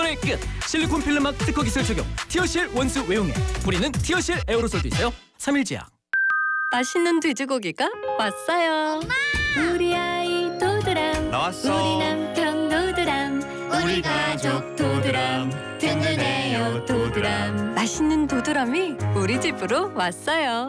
영혼의 끝 실리콘 필름막 특허 기술 적용 티어실 원수 외용액 뿌리는 티어실 에어로솔도 있어요. 3일제약. 맛있는 돼지고기가 왔어요. 엄마! 우리 아이 도드람 나왔어. 우리 남편 도드람 우리 가족 도드람 든든해요 도드람. 맛있는 도드람이 우리 집으로 왔어요.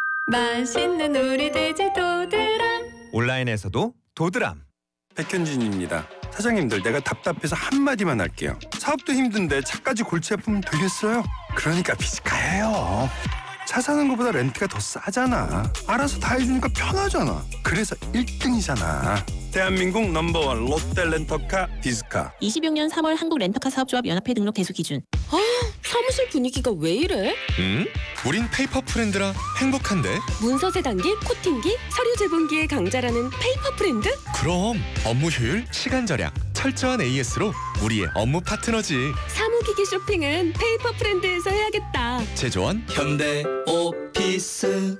맛있는 우리 돼지 도드람. 온라인에서도 도드람. 백현진입니다. 사장님들, 내가 답답해서 한마디만 할게요. 사업도 힘든데 차까지 골치 아프면 되겠어요? 그러니까 비즈카예요. 차 사는 것보다 렌트가 더 싸잖아. 알아서 다 해주니까 편하잖아. 그래서 1등이잖아. 대한민국 넘버원 롯데 렌터카 비즈카. 2006년 3월 한국 렌터카 사업조합 연합회 등록 대수 기준. 사무실 분위기가 왜 이래? 우린 페이퍼 프렌드라 행복한데. 문서세 단기, 코팅기, 서류 제본기의 강자라는 페이퍼 프렌드? 그럼 업무 효율, 시간 절약, 철저한 AS로 우리의 업무 파트너지. 사무기기 쇼핑은 페이퍼 프렌드에서 해야겠다. 제조원 현대 오피스.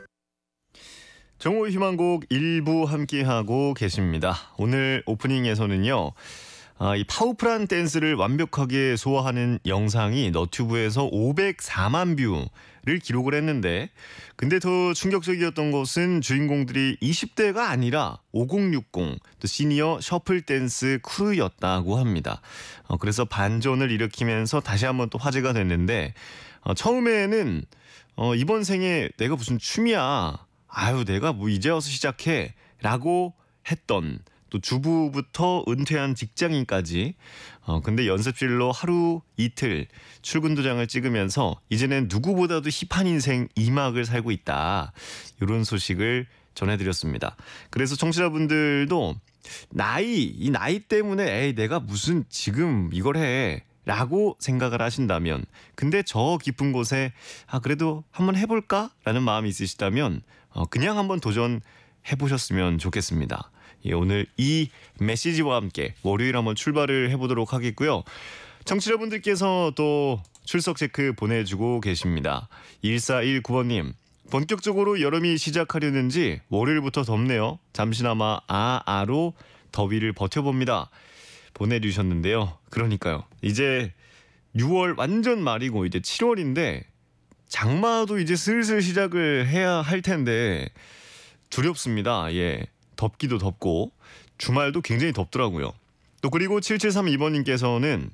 정오 희망곡 일부 함께하고 계십니다. 오늘 오프닝에서는요. 이 파워풀한 댄스를 완벽하게 소화하는 영상이 너튜브에서 504만 뷰를 기록을 했는데, 근데 더 충격적이었던 것은 주인공들이 20대가 아니라 5060 또 시니어 셔플 댄스 크루였다고 합니다. 그래서 반전을 일으키면서 다시 한번 또 화제가 됐는데, 처음에는 이번 생에 내가 무슨 춤이야, 아유 내가 뭐 이제 와서 시작해 라고 했던, 또 주부부터 은퇴한 직장인까지 근데 연습실로 하루 이틀 출근 도장을 찍으면서 이제는 누구보다도 힙한 인생 2막을 살고 있다, 이런 소식을 전해드렸습니다. 그래서 청취자분들도 이 나이 때문에 에이 내가 무슨 지금 이걸 해 라고 생각을 하신다면, 근데 저 깊은 곳에 그래도 한번 해볼까? 라는 마음이 있으시다면 그냥 한번 도전해보셨으면 좋겠습니다. 오늘 이 메시지와 함께 월요일 한번 출발을 해보도록 하겠고요. 청취자분들께서 또 출석 체크 보내주고 계십니다. 1419번님, 본격적으로 여름이 시작하려는지 월요일부터 덥네요. 잠시나마 아로 더위를 버텨봅니다. 보내주셨는데요. 그러니까요. 이제 6월 완전 말이고 이제 7월인데 장마도 이제 슬슬 시작을 해야 할 텐데 두렵습니다. 예. 덥기도 덥고 주말도 굉장히 덥더라고요. 또 그리고 7732번님께서는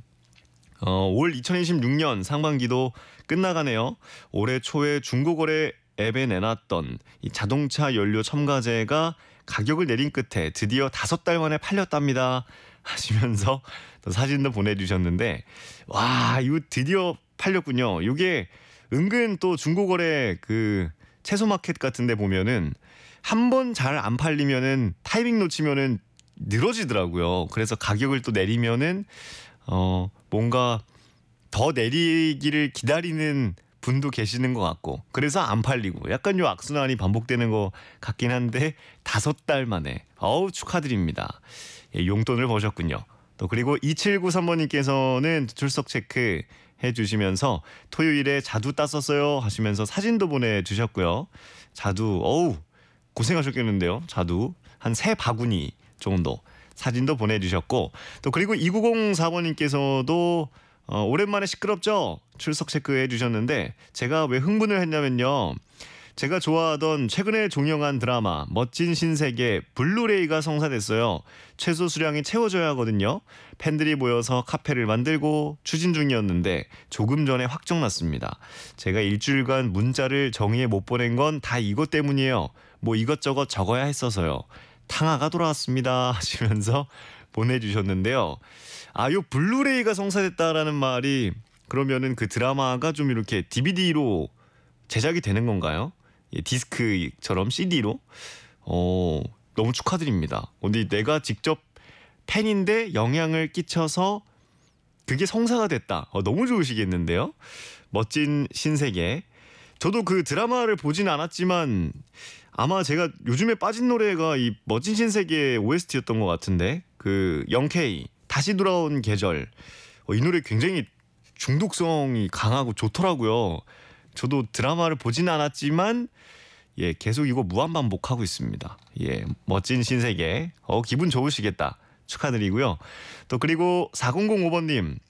올 2026년 상반기도 끝나가네요. 올해 초에 중고거래 앱에 내놨던 이 자동차 연료 첨가제가 가격을 내린 끝에 드디어 5달 만에 팔렸답니다 하시면서 또 사진도 보내주셨는데, 와 이거 드디어 팔렸군요. 이게 은근 또 중고거래 그 채소마켓 같은 데 보면은 한 번 잘 안 팔리면은 타이밍 놓치면은 늘어지더라고요. 그래서 가격을 또 내리면은 뭔가 더 내리기를 기다리는 분도 계시는 것 같고, 그래서 안 팔리고 약간 요 악순환이 반복되는 것 같긴 한데 5달 만에 축하드립니다. 예, 용돈을 버셨군요. 또 그리고 2793번님께서는 출석 체크 해주시면서 토요일에 자두 땄었어요 하시면서 사진도 보내주셨고요. 자두 고생하셨겠는데요. 자두 한 3바구니 정도 사진도 보내주셨고, 또 그리고 2904번님께서도 오랜만에 시끄럽죠? 출석 체크해 주셨는데, 제가 왜 흥분을 했냐면요, 제가 좋아하던 최근에 종영한 드라마 멋진 신세계 블루레이가 성사됐어요. 최소 수량이 채워져야 하거든요. 팬들이 모여서 카페를 만들고 추진 중이었는데 조금 전에 확정났습니다. 제가 일주일간 문자를 정의에 못 보낸 건 다 이것 때문이에요. 뭐 이것저것 적어야 했어서요. 탕화가 돌아왔습니다 하시면서 보내주셨는데요. 요 블루레이가 성사됐다라는 말이 그러면은 그 드라마가 좀 이렇게 DVD로 제작이 되는 건가요? 예, 디스크처럼 CD로? 너무 축하드립니다. 근데 내가 직접 팬인데 영향을 끼쳐서 그게 성사가 됐다. 너무 좋으시겠는데요? 멋진 신세계. 저도 그 드라마를 보진 않았지만 아마 제가 요즘에 빠진 노래가 이 멋진 신세계의 OST였던 것 같은데, 그 영케이 다시 돌아온 계절, 이 노래 굉장히 중독성이 강하고 좋더라고요. 저도 드라마를 보진 않았지만 예, 계속 이거 무한반복하고 있습니다. 예, 멋진 신세계. 기분 좋으시겠다. 축하드리고요. 또 그리고 4005번님,